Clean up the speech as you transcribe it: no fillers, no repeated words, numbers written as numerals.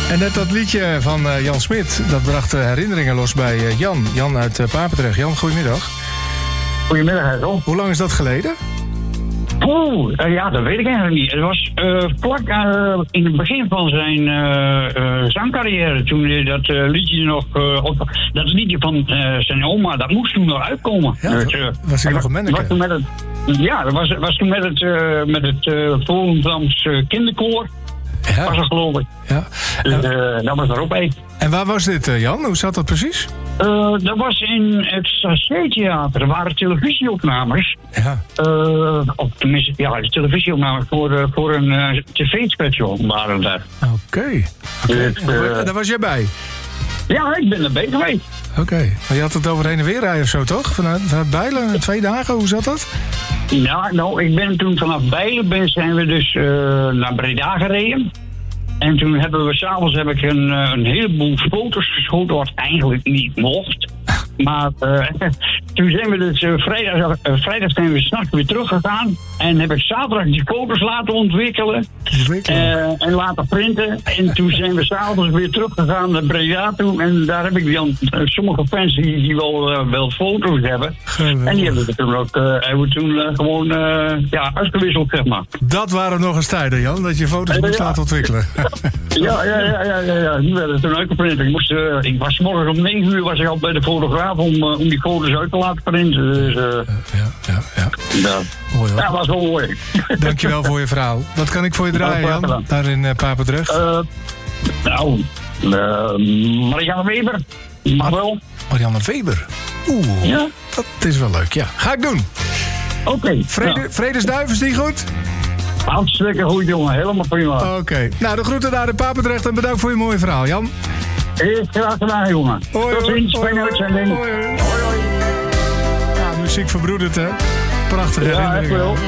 En net dat liedje van Jan Smit, dat bracht herinneringen los bij Jan. Jan uit Papendrecht. Jan, goedemiddag. Goedemiddag, Hertel. Hoe lang is dat geleden? Ja, dat weet ik eigenlijk niet. Het was vlak in het begin van zijn zangcarrière. Toen hij dat liedje nog... dat liedje van zijn oma, dat moest toen nog uitkomen. Ja, was hij nog een manneke? Dat was toen met het Volendams kinderkoor. Ja. Was dat, geloof ik. Ja. Dus, dat was er ook bij. En waar was dit, Jan? Hoe zat dat precies? Dat was in het Sassetheater. Er waren televisieopnames. Ja. Of tenminste, ja, de televisieopnames voor een tv-special waren daar. Oké. Daar was jij bij? Ja, ik ben erbij geweest. Oké. Maar je had het over heen en weer rijden of zo, toch? Vanuit Bijlen, 2 dagen, hoe zat dat? Ja, nou, ik ben toen vanaf Bijlen zijn we dus naar Breda gereden. En toen hebben we s'avonds een heleboel foto's geschoten, wat eigenlijk niet mocht. Maar toen zijn we dus vrijdag zijn we 's nachts weer teruggegaan. En heb ik zaterdag die foto's laten ontwikkelen. En laten printen. En toen zijn we s'avonds weer teruggegaan naar Breda toe. En daar heb ik dan sommige fans die wel foto's hebben. Geweldig. En die hebben we toen ook gewoon uitgewisseld, zeg maar. Dat waren nog eens tijden, Jan, dat je foto's moest laten ontwikkelen. Ja. Die werden toen uitgeprint. Ik was 's morgens om 9 uur was ik al bij de fotograaf om die foto's uit te laten printen. Dus, ja. Mooi, hoor. Ja, dat was wel mooi. Dankjewel voor je verhaal. Wat kan ik voor je draaien, Jan? Daar in Papendrecht. Marianne Weber. Mag wel. Marianne Weber. Oeh, ja? Dat is wel leuk, ja. Ga ik doen. Oké. Vredesduif, is die goed? Hartstikke goed, jongen. Helemaal prima. Oké. Nou, de groeten daar in Papendrecht en bedankt voor je mooie verhaal, Jan. Eerst graag gedaan, jongen. Tot ziens, fijne uitzending. Hoi. Ja, muziek verbroedert, hè? Prachtig herinneringen. Ja, echt wel.